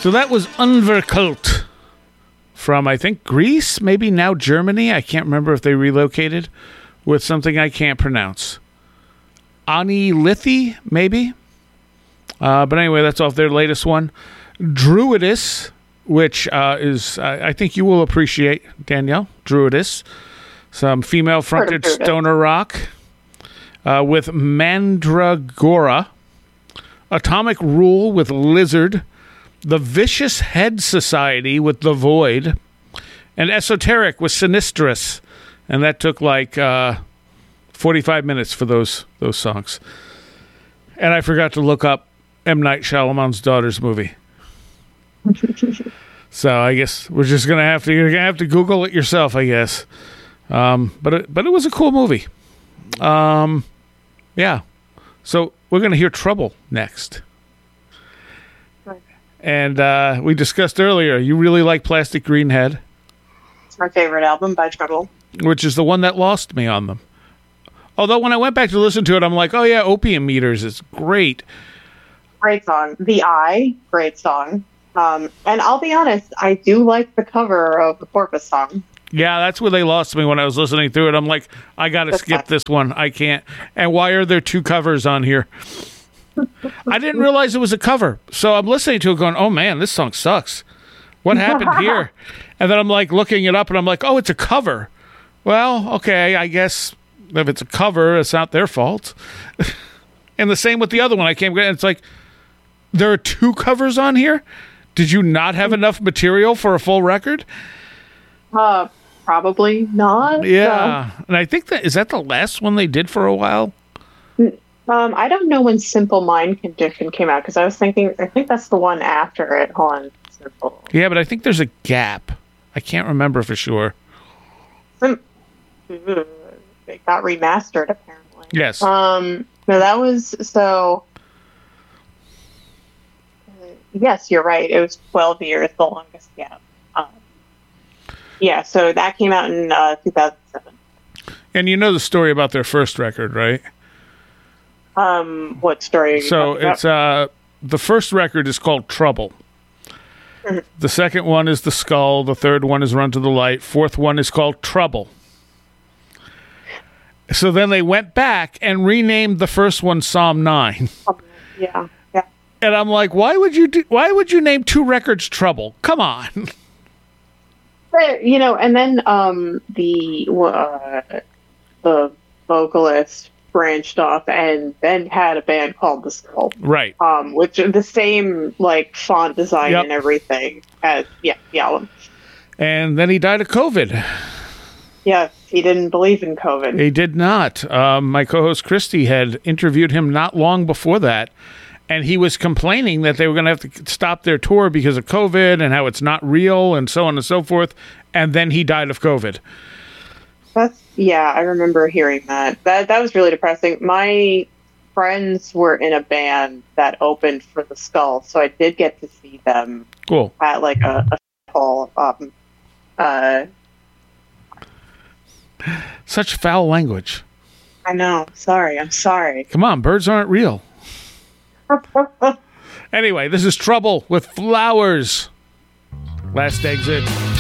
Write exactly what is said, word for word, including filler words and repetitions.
So that was Unverkult from, I think, Greece, maybe now Germany. I can't remember if they relocated, with something I can't pronounce. Ani Lithi, maybe? Uh, but anyway, that's off their latest one. Druidus, which uh, is, uh, I think you will appreciate, Danielle. Druidus. Some female-fronted stoner rock uh, with Mandragora. Atomic Rule with Lizard. The Vicious Head Society with The Void, and Esoteric with Sinistrous, and that took like uh, forty-five minutes for those those songs. And I forgot to look up M. Night Shyamalan's daughter's movie, so I guess we're just gonna have to you're gonna have to Google it yourself, I guess. Um, but it, but it was a cool movie. Um, yeah, so we're gonna hear Trouble next. And uh, we discussed earlier, you really like Plastic Green Head. It's my favorite album by Trouble. Which is the one that lost me on them. Although when I went back to listen to it, I'm like, oh yeah, Opium Eaters is great. Great song. The Eye, great song. Um, and I'll be honest, I do like the cover of the Porpoise song. Yeah, that's where they lost me when I was listening through it. I'm like, I got to skip this one. I can't. And why are there two covers on here? I didn't realize it was a cover. So I'm listening to it going, oh man, this song sucks. What happened here? And then I'm like looking it up and I'm like, oh, it's a cover. Well, okay, I guess if it's a cover, it's not their fault. And the same with the other one. I came, it's like, there are two covers on here? Did you not have enough material for a full record? Uh, probably not. Yeah. So. And I think that, is that the last one they did for a while? Um, I don't know when Simple Mind Condition came out, because I was thinking, I think that's the one after it. Hold on. Simple. Yeah, but I think there's a gap. I can't remember for sure. Sim- it got remastered, apparently. Yes. Um, no, that was, so, uh, yes, you're right. It was twelve years, the longest gap. Um, yeah, so that came out in uh, two thousand seven. And you know the story about their first record, right? Um, what story? Are you so it's uh, the first record is called Trouble. Mm-hmm. The second one is The Skull. The third one is Run to the Light. Fourth one is called Trouble. So then they went back and renamed the first one Psalm nine. Yeah, yeah. And I'm like, why would you do? Why would you name two records Trouble? Come on. But, you know, and then um, the uh, the vocalist branched off and then had a band called The Skull. Right. Um, which the same like font design yep. and everything as yeah, the album. And then he died of COVID. Yeah, he didn't believe in COVID. He did not. Um, my co-host Christy had interviewed him not long before that, and he was complaining that they were going to have to stop their tour because of COVID and how it's not real and so on and so forth. And then he died of COVID. That's yeah, I remember hearing that. That that was really depressing. My friends were in a band that opened for The Skull, so I did get to see them. Cool. At like a, a hall. Um, uh, Such foul language. I know. Sorry. I'm sorry. Come on, birds aren't real. Anyway, this is Trouble with Flowers. Last exit.